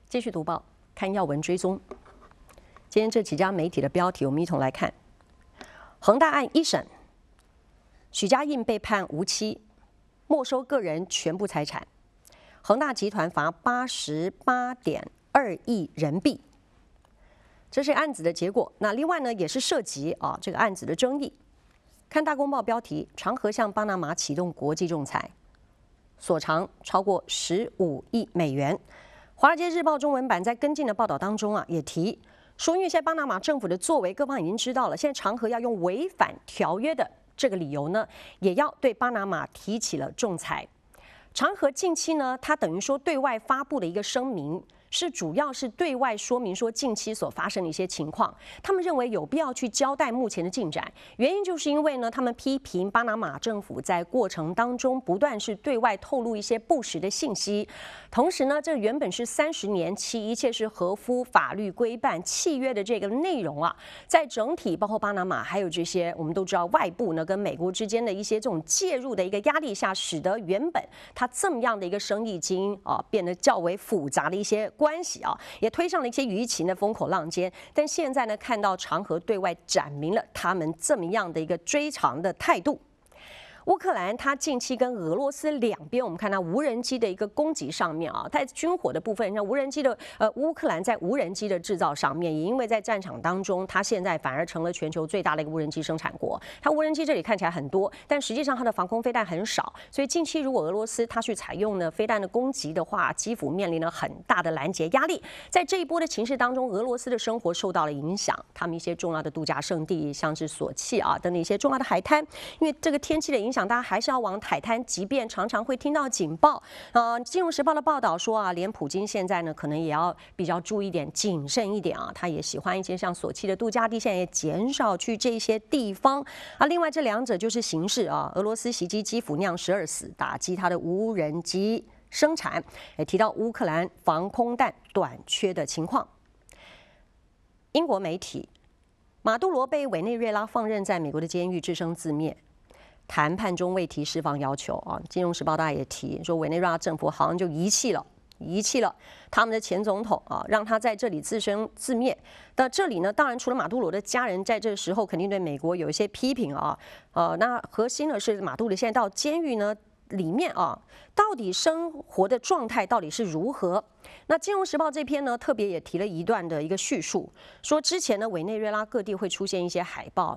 继续读报，看要闻追踪。今天这几家媒体的标题，我们一同来看。恒大案一审，许家印被判无期，没收个人全部财产，恒大集团罚88.2亿人民币。这是案子的结果。那另外呢，也是涉及这个案子的争议。看大公报标题：长和向巴拿马启动国际仲裁，所偿超过15亿美元。华尔街日报中文版在跟进的报道当中也提说，因为现在巴拿马政府的作为，各方已经知道了，现在长和要用违反条约的这个理由呢，也要对巴拿马提起了仲裁。长和近期呢，它等于说对外发布的一个声明，主要是对外说明说近期所发生的一些情况，他们认为有必要去交代目前的进展。原因就是因为呢，他们批评巴拿马政府在过程当中不断是对外透露一些不实的信息，同时呢，这原本是30年期，一切是合乎法律规范契约的这个内容在整体包括巴拿马还有这些我们都知道外部呢跟美国之间的一些这种介入的一个压力下，使得原本它这么样的一个生意经变得较为复杂的一些关系也推上了一些舆情的风口浪尖。但现在呢，看到长和对外展明了他们这么样的一个追偿的态度。乌克兰它近期跟俄罗斯两边，我们看到无人机的一个攻击上面在军火的部分，像无人机的乌克兰在无人机的制造上面，也因为在战场当中，它现在反而成了全球最大的一个无人机生产国。它无人机这里看起来很多，但实际上它的防空飞弹很少，所以近期如果俄罗斯它去采用呢飞弹的攻击的话，基辅面临了很大的拦截压力。在这一波的情势当中，俄罗斯的生活受到了影响，他们一些重要的度假胜地，像是索契等等一些重要的海滩，因为这个天气的影响，大家还是要往海滩，即便常常会听到警报。金融时报的报道说连普京现在呢，可能也要比较注意一点、谨慎一点他也喜欢一些像索契的度假地，现在也减少去这些地方另外这两者就是形势俄罗斯袭击基辅酿12死，打击它的无人机生产，也提到乌克兰防空弹短缺的情况。英国媒体，马杜罗被委内瑞拉放任在美国的监狱，自生自灭。谈判中未提释放要求金融时报大家也提说，委内瑞拉政府好像就遗弃了他们的前总统让他在这里自生自灭。那这里呢，当然除了马杜罗的家人在这时候肯定对美国有一些批评那核心呢是马杜罗现在到监狱呢里面到底生活的状态到底是如何？那《金融时报》这篇呢，特别也提了一段的一个叙述，说之前呢，委内瑞拉各地会出现一些海报，